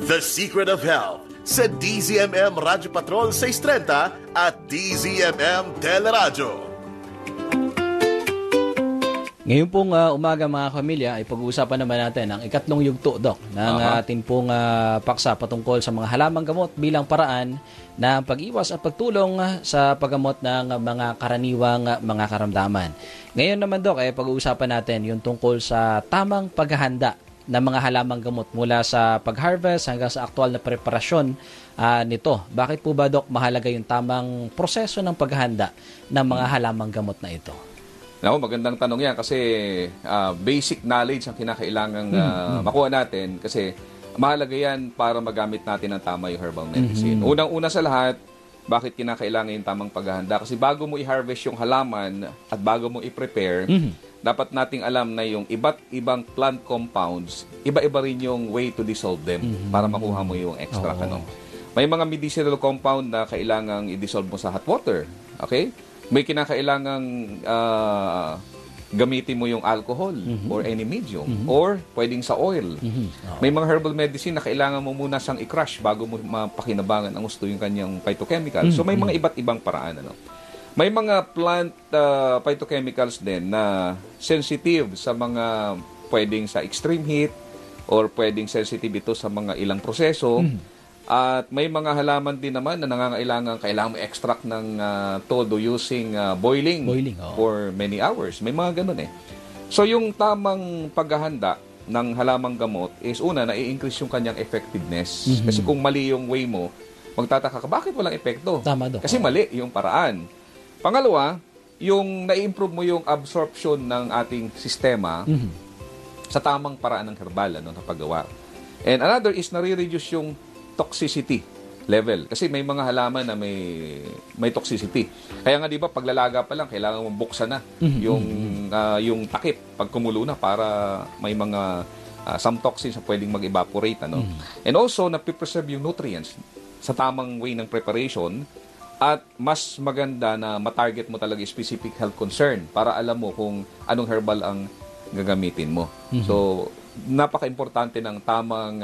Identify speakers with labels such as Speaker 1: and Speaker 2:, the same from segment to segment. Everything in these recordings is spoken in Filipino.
Speaker 1: The Secret of Health sa DZMM Radyo Patrol 630 at DZMM Teleradyo.
Speaker 2: Ngayon pong umaga mga kamilya ay pag-uusapan naman natin ang ikatlong yugto, Doc, ng ating pong paksa patungkol sa mga halamang gamot bilang paraan na pag-iwas at pagtulong sa paggamot ng mga karaniwang mga karamdaman. Ngayon naman, Doc, ay pag-uusapan natin yung tungkol sa tamang paghahanda ng mga halamang gamot mula sa pag-harvest hanggang sa aktual na preparasyon nito. Bakit po ba, Doc, mahalaga yung tamang proseso ng paghahanda ng mga halamang gamot na ito?
Speaker 3: Magandang tanong yan kasi basic knowledge ang kinakailangang makuha natin kasi mahalaga yan para magamit natin ng tama yung herbal medicine. Unang-una sa lahat, bakit kinakailangan yung tamang paghahanda? Kasi bago mo i-harvest yung halaman at bago mo i-prepare, dapat nating alam na yung iba't ibang plant compounds, iba-iba rin yung way to dissolve them para makuha mo yung extract. May mga medicinal compound na kailangang i-dissolve mo sa hot water. Okay? May kinakailangang gamitin mo yung alcohol or any medium or pwedeng sa oil. May mga herbal medicine na kailangan mo muna siyang i-crush bago mo mapakinabangan ang gusto yung kanyang phytochemical. So may mga iba't ibang paraan. May mga plant phytochemicals din na sensitive sa mga pwedeng sa extreme heat or pwedeng sensitive ito sa mga ilang proseso. At may mga halaman din naman na kailangan mo extract ng todo using boiling for many hours. May mga ganun eh. So yung tamang paghahanda ng halamang gamot is una, na-i-increase yung kanyang effectiveness. Kasi kung mali yung way mo, magtataka ka, bakit walang epekto?
Speaker 2: Tama, Dok.
Speaker 3: Kasi mali yung paraan. Pangalawa, yung na-improve mo yung absorption ng ating sistema sa tamang paraan ng herbal na paggawa. And another is nare-reduce yung toxicity level. Kasi may mga halaman na may toxicity. Kaya nga 'di ba paglalaga pa lang kailangan mong buksan na yung takip pag kumulo na para may mga some toxins na pwedeng mag-evaporate And also na-preserve yung nutrients sa tamang way ng preparation at mas maganda na ma-target mo talaga specific health concern para alam mo kung anong herbal ang gagamitin mo. So napaka-importante ng tamang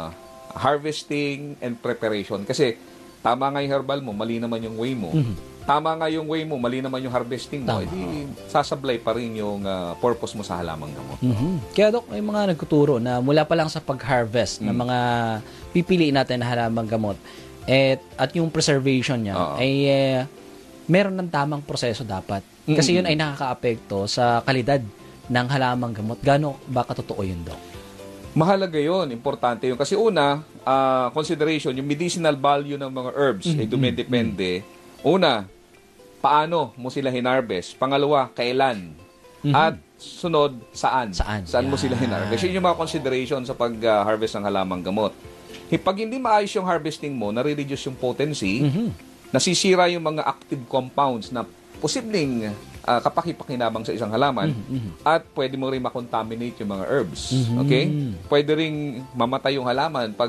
Speaker 3: harvesting and preparation. Kasi tama nga yung herbal mo, mali naman yung way mo. Tama nga yung way mo, mali naman yung harvesting mo. Hindi sasablay pa rin yung purpose mo sa halamang gamot.
Speaker 2: Kaya, Dok, may mga nagtuturo na mula pa lang sa pag-harvest ng mga pipiliin natin na halamang gamot at yung preservation niya ay meron ng tamang proseso dapat. Kasi yun ay nakaka-apekto sa kalidad ng halamang gamot. Gaano ba katotoo yun, Dok?
Speaker 3: Mahalaga yun, importante yun. Kasi una, consideration, yung medicinal value ng mga herbs ay dumidepende. Una, paano mo sila hinarvest? Pangalawa, kailan? At sunod, saan? Saan mo sila hinarvest? Yun yung mga consideration sa pag-harvest ng halamang gamot. Pag hindi maayos yung harvesting mo, nare-reduce yung potency, nasisira yung mga active compounds na posibleng kapakipakinabang sa isang halaman at pwede mo rin makontaminate yung mga herbs. Okay? Pwede ring mamatay yung halaman pag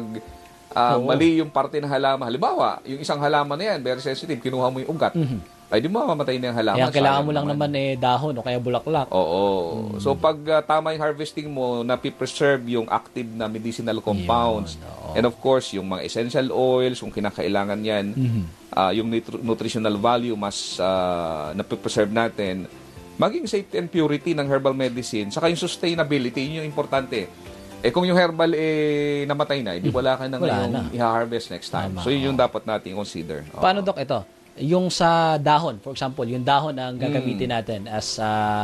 Speaker 3: mali yung parte ng halaman. Halimbawa, yung isang halaman na yan, very sensitive, kinuha mo yung ugat. Ay, di mo mamamatay na yung halaman.
Speaker 2: Kaya kailangan mo lang naman dahon o kaya bulaklak.
Speaker 3: Oo. So, pag tama yung harvesting mo, napipreserve yung active na medicinal compounds. And of course, yung mga essential oils, kung kinakailangan yan, yung nutritional value, mas napipreserve natin. Maging safety and purity ng herbal medicine, saka yung sustainability, yun yung importante. Kung yung herbal namatay na, hindi wala ka na ngayong i-harvest next time. So, yun yung dapat natin consider.
Speaker 2: Paano, Dok, ito? Yung sa dahon, for example, yung dahon ang gagamitin natin as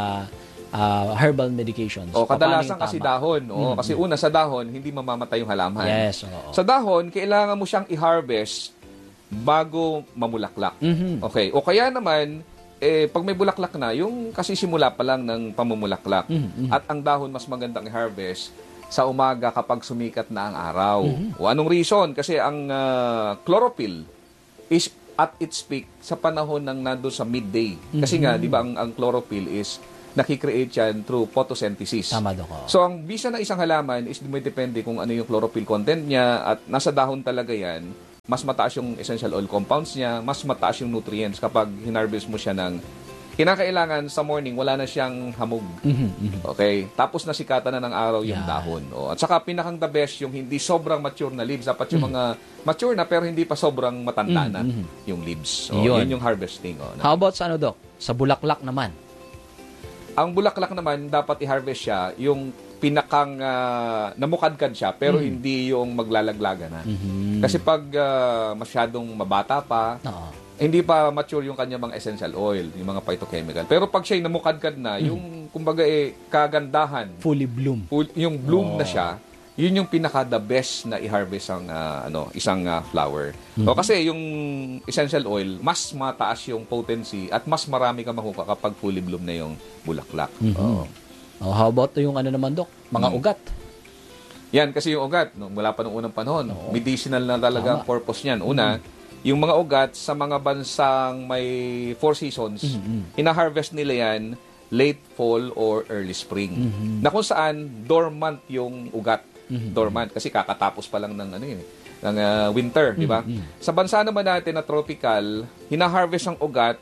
Speaker 2: herbal medications.
Speaker 3: Kadalasan kasi dahon. Kasi una, sa dahon, hindi mamamatay yung halaman.
Speaker 2: Yes.
Speaker 3: Sa dahon, kailangan mo siyang i-harvest bago mamulaklak. Okay. O kaya naman, pag may bulaklak na, yung kasi simula pa lang ng pamumulaklak. At ang dahon mas magandang i-harvest sa umaga kapag sumikat na ang araw. O anong reason? Kasi ang chlorophyll is at its peak sa panahon ng nando sa midday. Kasi nga, di ba, ang chlorophyll is nakikreate yan through photosynthesis.
Speaker 2: Tama, Dok.
Speaker 3: So, ang bisa ng isang halaman is depende kung ano yung chlorophyll content niya at nasa dahon talaga yan. Mas mataas yung essential oil compounds niya, mas mataas yung nutrients kapag hinarvest mo siya ng kinakailangan sa morning wala na siyang hamog. Okay? Tapos nasikatan na ng araw yung dahon. At saka pinakang the best yung hindi sobrang mature na leaves. Dapat yung mga mature na pero hindi pa sobrang matanda na yung leaves. Yun yung harvesting.
Speaker 2: How about sa Doc? Sa bulaklak naman?
Speaker 3: Ang bulaklak naman, dapat i-harvest siya yung pinakang namukadkad siya pero hindi yung maglalaglaga na. Kasi pag masyadong mabata pa, hindi pa mature yung kanya mga essential oil, yung mga phytochemical. Pero pag siya'y namukadkad na, yung kumbaga kagandahan,
Speaker 2: fully bloom.
Speaker 3: Yung bloom na siya, yun yung pinaka-the best na i-harvest ang isang flower. Kasi yung essential oil, mas mataas yung potency at mas marami ka makuha kapag fully bloom na yung bulaklak.
Speaker 2: How about yung naman, Doc? Mga ugat.
Speaker 3: Yan, kasi yung ugat, mula pa nung unang panahon, medicinal na talaga ang purpose niyan. Una, yung mga ugat sa mga bansang may 4 seasons, ina-harvest nila yan late fall or early spring. Na kung saan dormant yung ugat. Dormant kasi kakatapos pa lang ng winter, di ba? Sa bansa naman natin na tropical, hina-harvest ang ugat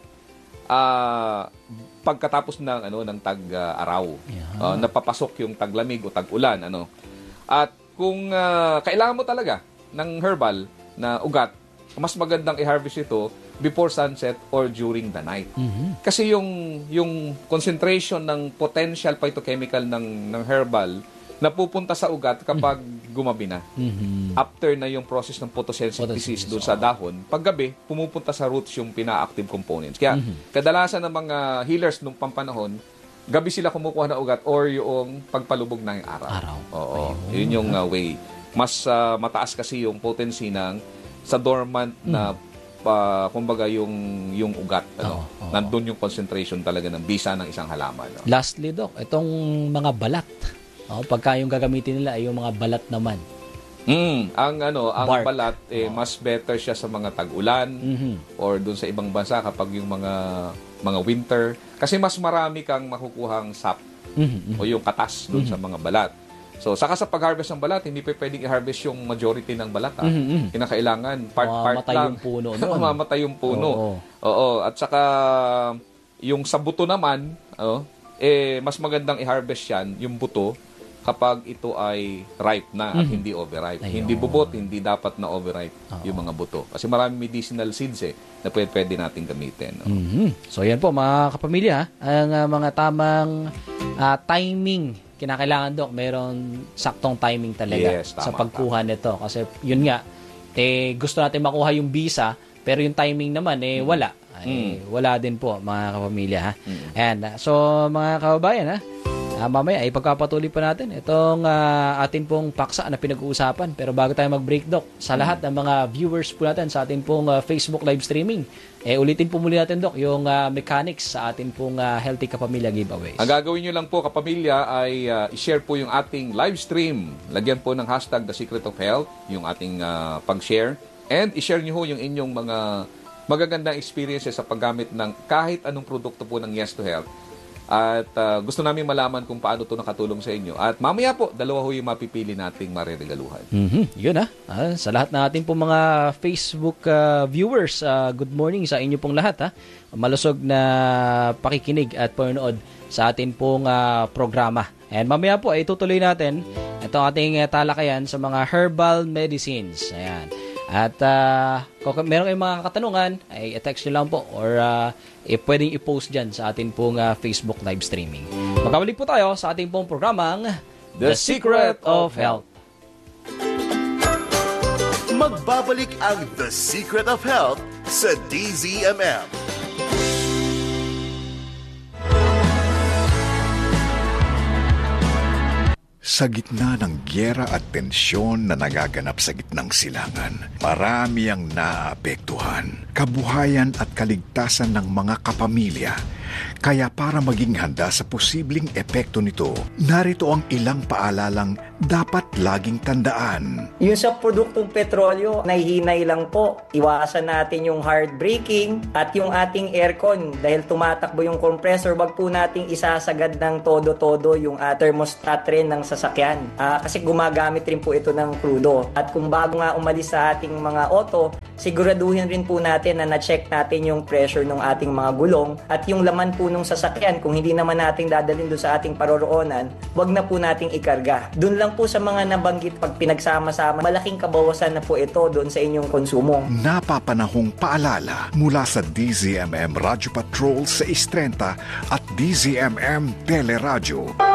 Speaker 3: pagkatapos ng tag-araw. Napapasok yung taglamig o tag-ulan, At kung kailangan mo talaga ng herbal na ugat, mas magandang i-harvest ito before sunset or during the night. Kasi yung concentration ng potential phytochemical ng herbal napupunta sa ugat kapag gumabi na. After na yung process ng photosynthesis doon sa dahon, paggabi, pumupunta sa roots yung pina-active components. Kaya kadalasan ng mga healers nung pampanahon, gabi sila kumukuha ng ugat or yung pagpalubog ng araw. Oo. Yun yung way. Mas mataas kasi yung potency ng sa dormant na kumbaga yung ugat. Nandun yung concentration talaga ng bisa ng isang halaman.
Speaker 2: Lastly, Doc, itong mga balat. Pagka yung gagamitin nila ay yung mga balat naman.
Speaker 3: Ang balat mas better siya sa mga tag-ulan or dun sa ibang bansa kapag yung mga winter kasi mas marami kang makukuhang sap o yung katas dun sa mga balat. So saka sa pag-harvest ng balat, hindi pa pwedeng i-harvest yung majority ng balat. Kinakailangan part lang. Mamatay yung puno. Oo. At saka yung sa buto naman, mas magandang i-harvest yan, yung buto, kapag ito ay ripe na at hindi overripe. Hindi bubot, hindi dapat na overripe yung mga buto. Kasi maraming medicinal seeds na pwede natin gamitin.
Speaker 2: So yan po mga kapamilya, ang mga tamang timing kinakailangan, Doc, mayroon saktong timing talaga sa pagkuha nito. Kasi yun nga, gusto natin makuha yung visa, pero yung timing naman wala. Wala din po mga kapamilya. Ayan, so mga kababayan, mamaya ipagpapatuloy pa natin itong atin pong paksa na pinag-uusapan. Pero bago tayo mag-break, Doc, sa lahat ng mga viewers po natin sa atin pong Facebook live streaming, ulitin po muli natin, Doc, yung mechanics sa atin pong Healthy Kapamilya giveaways. Ang
Speaker 3: gagawin nyo lang po, kapamilya, ay i-share po yung ating live stream. Lagyan po ng hashtag The Secret of Health, yung ating pag-share. And i-share nyo yung inyong mga magagandang experiences sa paggamit ng kahit anong produkto po ng Yes to Health. At gusto namin malaman kung paano ito nakatulong sa inyo. At mamaya po, 2 yung mapipili nating mariregaluhan.
Speaker 2: Yun sa lahat na ating pong mga Facebook viewers, good morning sa inyo pong lahat. Malusog na pakikinig at panonood sa ating pong programa. And mamaya po, itutuloy natin itong ating talakayan sa mga herbal medicines. Ayan. At kung meron kayong mga katanungan, ay text nyo lang po or pwedeng i-post dyan sa ating pong Facebook live streaming. Magkabalik po tayo sa ating pong programang The Secret of Health.
Speaker 1: Magbabalik ang The Secret of Health sa DZMM.
Speaker 4: Sa gitna ng gyera at tensyon na nagaganap sa gitnang silangan, marami ang naapektuhan, kabuhayan at kaligtasan ng mga kapamilya. Kaya para maging handa sa posibleng epekto nito, narito ang ilang paalalang dapat laging tandaan.
Speaker 5: Yung sa produktong petrolyo, nahihinay lang po. Iwasan natin yung hard braking at yung ating aircon. Dahil tumatakbo yung compressor, wag po nating isasagad ng todo-todo yung thermostat rin ng sasakyan. Kasi gumagamit rin po ito ng crudo. At kung bago nga umalis sa ating mga auto, siguraduhin rin po natin na na-check natin yung pressure ng ating mga gulong at yung laman po ng sasakyan. Kung hindi naman natin dadalhin doon sa ating paroroonan, wag na po nating ikarga. Doon lang po sa mga nabanggit, pag pinagsama-sama, malaking kabawasan na po ito doon sa inyong konsumo.
Speaker 4: Napapanahong paalala mula sa DZMM Radyo Patrol 630 at DZMM Teleradyo.